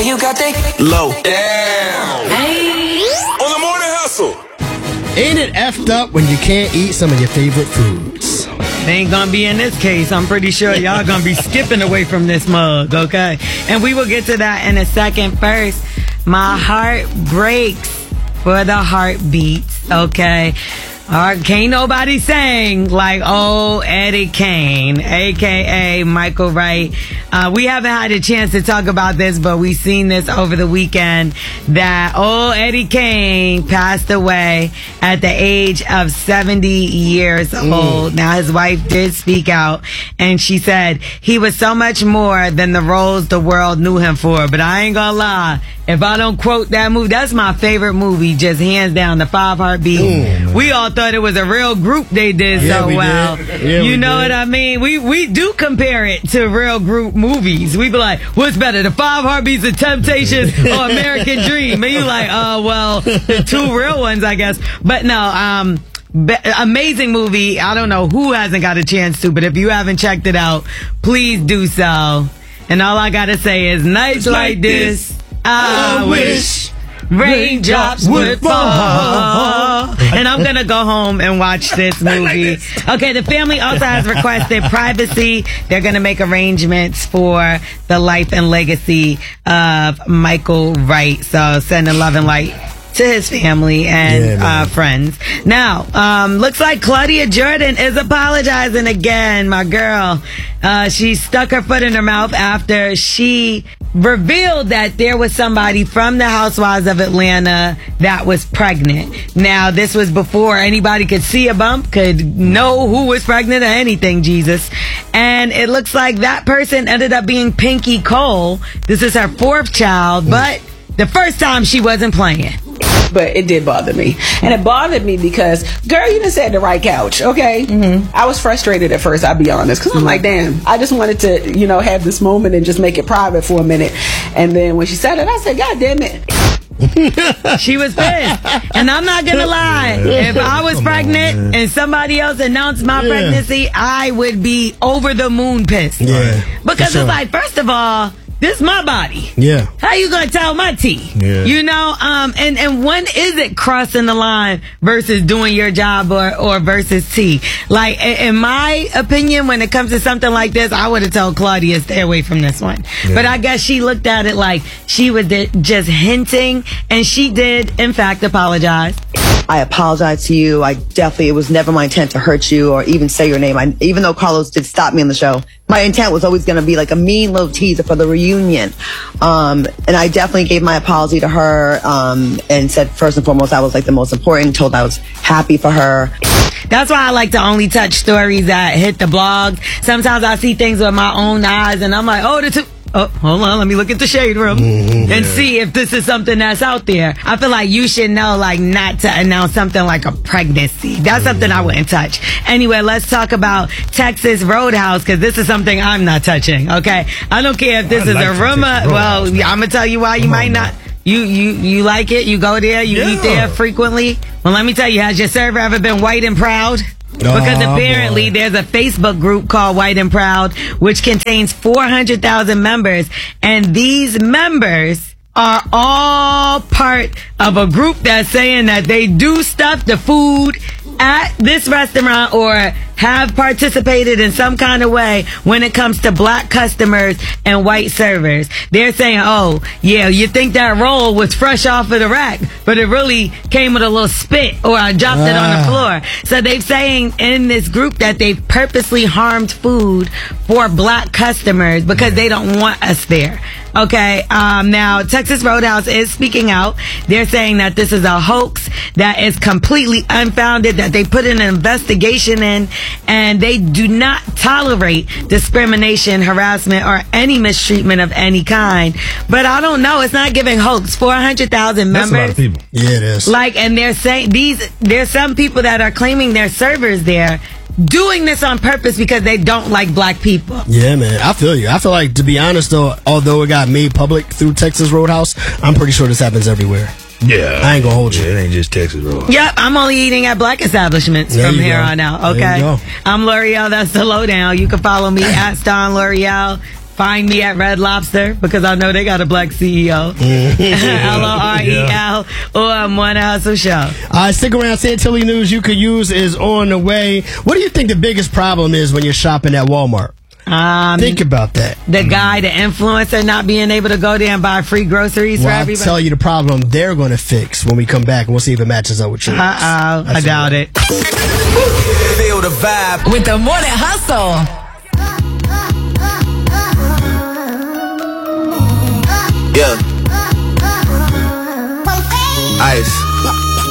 you got that low. Damn. Hey. On the morning hustle. Ain't it effed up when you can't eat some of your favorite foods? They ain't gonna be in this case. I'm pretty sure y'all gonna be skipping away from this mug, okay? And we will get to that in a second. First, my heart breaks for the heartbeats, okay? Can't nobody sing like old Eddie Kane, a.k.a. Michael Wright. We haven't had a chance to talk about this, but we seen this over the weekend that old Eddie Kane passed away at the age of 70 years old. Now, his wife did speak out, and she said he was so much more than the roles the world knew him for. But I ain't gonna lie, if I don't quote that movie, that's my favorite movie, just hands down, The Five Heartbeats. We all thought it was a real group they did so well. Yeah, you know what I mean? We do compare it to real group movies. We be like, what's better, The Five Heartbeats of Temptation or American Dream? And you like, well, the two real ones, I guess. But no, amazing movie. I don't know who hasn't got a chance to, but if you haven't checked it out, please do so. And all I gotta say is, nights like this, I wish raindrops would fall. And I'm gonna go home and watch this movie. Okay, the family also has requested privacy. They're gonna make arrangements for the life and legacy of Michael Wright. So sending love and light to his family and friends. Now, looks like Claudia Jordan is apologizing again, my girl. She stuck her foot in her mouth after she revealed that there was somebody from the Housewives of Atlanta that was pregnant. Now, this was before anybody could see a bump, could know who was pregnant or anything, Jesus. And it looks like that person ended up being Pinky Cole. This is her fourth child, but the first time she wasn't playing. But it did bother me. And it bothered me because, girl, you done sat the right couch, okay? I was frustrated at first, I'll be honest. Because I'm like, damn, I just wanted to, have this moment and just make it private for a minute. And then when she said it, I said, God damn it. She was pissed. And I'm not going to lie. If I was pregnant and somebody else announced my pregnancy, I would be over the moon pissed. Yeah. Because it's like, first of all, this is my body. Yeah. How you gonna tell my tea? Yeah. And when is it crossing the line versus doing your job or versus tea? Like, in my opinion, when it comes to something like this, I would have told Claudia, stay away from this one. Yeah. But I guess she looked at it like she was just hinting, and she did, in fact, apologize. I apologize to you. It was never my intent to hurt you or even say your name. Even though Carlos did stop me on the show, my intent was always going to be like a mean little teaser for the reunion. And I definitely gave my apology to her, and said first and foremost, I was like the most important, told I was happy for her. That's why I like to only touch stories that hit the blogs. Sometimes I see things with my own eyes and I'm like, hold on, let me look at the shade room and see if this is something that's out there. I feel like you should know, like, not to announce something like a pregnancy. That's something I wouldn't touch. Anyway, let's talk about Texas Roadhouse, because this is something I'm not touching, okay? I don't care if this is a rumor. Well, I'm going to tell you why you might not. You like it? You go there? You eat there frequently? Well, let me tell you, has your server ever been white and proud? Because apparently there's a Facebook group called White and Proud, which contains 400,000 members. And these members are all part of a group that's saying that they do stuff, the food at this restaurant, or have participated in some kind of way when it comes to black customers and white servers. They're saying, oh, yeah, you think that roll was fresh off of the rack, but it really came with a little spit, or I dropped it on the floor. So they're saying in this group that they've purposely harmed food for black customers because they don't want us there. Okay, now Texas Roadhouse is speaking out. They're saying that this is a hoax, that is completely unfounded, that they put an investigation in, and they do not tolerate discrimination, harassment, or any mistreatment of any kind. But I don't know, it's not giving hoax. 400,000 members. That's a lot of people. Yeah, it is. Like, and they're saying there's some people that are claiming their servers there doing this on purpose because they don't like black people. Yeah, man. I feel you. I feel like, to be honest, though, although it got made public through Texas Roadhouse, I'm pretty sure this happens everywhere. Yeah. I ain't gonna hold you. It ain't just Texas Roadhouse. Yep, I'm only eating at black establishments from here on out. Okay. I'm L'Oreal. That's the lowdown. You can follow me at Star L'Oreal. Find me at Red Lobster because I know they got a black CEO. LOREL or Morning Hustle Show. Stick around. Santilli news you could use is on the way. What do you think the biggest problem is when you're shopping at Walmart? Think about that. The guy, the influencer, not being able to go there and buy free groceries for everybody. I'll tell you the problem they're going to fix when we come back, and we'll see if it matches up with yours. I doubt it. Feel the vibe with the Morning Hustle. Yeah. Ice.